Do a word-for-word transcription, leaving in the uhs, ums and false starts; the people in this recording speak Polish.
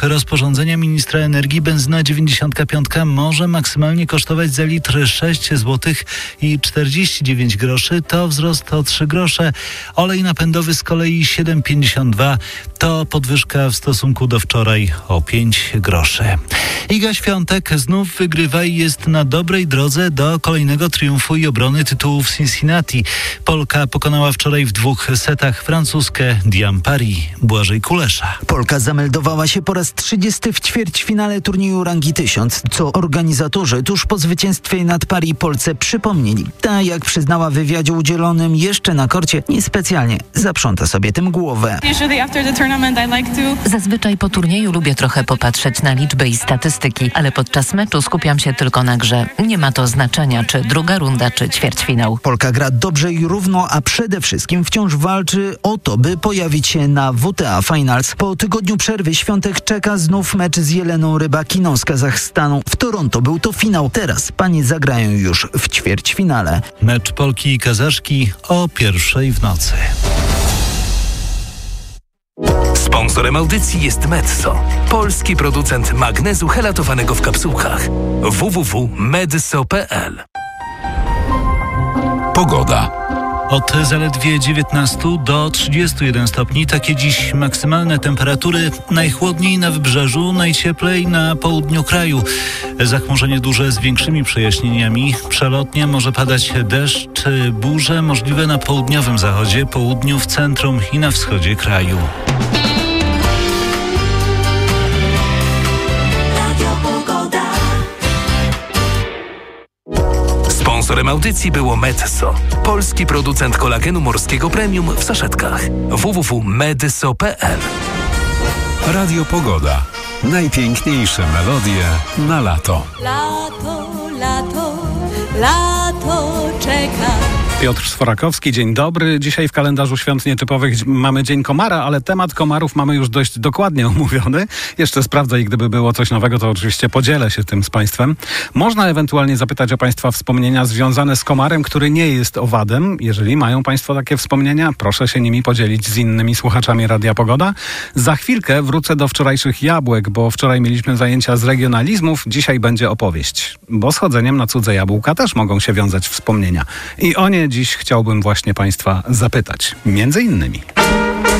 rozporządzenia ministra energii benzyna dziewięćdziesiąt pięć może maksymalnie kosztować za litr sześć złotych i czterdzieści dziewięć groszy. To wzrost o trzy grosze. Olej napędowy z kolei siedem pięćdziesiąt dwa. To podwyżka w stosunku do wczoraj o pięć groszy. Iga Świątek znów wygrywa i jest na dobrej drodze do kolejnego triumfu i obrony tytułu w Cincinnati. Polka pokonała wczoraj w dwóch setach francuskę Diane Paris. Błażej Kulesza. Polka zameldowała się po raz trzydziesty w ćwierćfinale turnieju rangi tysiąc, co organizatorzy tuż po zwycięstwie nad Paris Polce przypomnieli. Ta, jak przyznała w wywiadzie udzielonym jeszcze na korcie, niespecjalnie zaprząta sobie tym głowę. Zazwyczaj po turnieju lubię trochę popatrzeć na liczby i statystyki, ale podczas meczu skupiam się tylko na grze. Nie ma to znaczenia, czy druga runda, czy ćwierćfinał. Polka gra dobrze i równo, a przede wszystkim wciąż walczy o to, by pojawić się na W T A Finals. Po tygodniu przerwy Świątek czeka znów mecz z Jeleną Rybakiną z Kazachstanu. W Toronto był to finał. Teraz panie zagrają już w ćwierćfinale. Mecz Polki i Kazaszki o pierwszej w nocy. Sponsorem audycji jest Medzo, polski producent magnezu helatowanego w kapsułkach. w w w kropka medzo kropka p l. Pogoda. Od zaledwie dziewiętnastu do trzydziestu jeden stopni. Takie dziś maksymalne temperatury. Najchłodniej na wybrzeżu, najcieplej na południu kraju. Zachmurzenie duże z większymi przejaśnieniami. Przelotnie może padać deszcz, burze możliwe na południowym zachodzie, południu, w centrum i na wschodzie kraju. Sponsorem audycji było Medzo, polski producent kolagenu morskiego premium w saszetkach. w w w kropka medzo kropka p l. Radio Pogoda. Najpiękniejsze melodie na lato. Lato, lato, lato czeka. Piotr Sforakowski, dzień dobry. Dzisiaj w kalendarzu świąt nietypowych mamy Dzień Komara, ale temat komarów mamy już dość dokładnie omówiony. Jeszcze sprawdzę i gdyby było coś nowego, to oczywiście podzielę się tym z Państwem. Można ewentualnie zapytać o Państwa wspomnienia związane z komarem, który nie jest owadem. Jeżeli mają Państwo takie wspomnienia, proszę się nimi podzielić z innymi słuchaczami Radia Pogoda. Za chwilkę wrócę do wczorajszych jabłek, bo wczoraj mieliśmy zajęcia z regionalizmów, dzisiaj będzie opowieść. Bo z chodzeniem na cudze jabłka też mogą się wiązać wspomnienia. I o nie dziś chciałbym właśnie Państwa zapytać. Między innymi.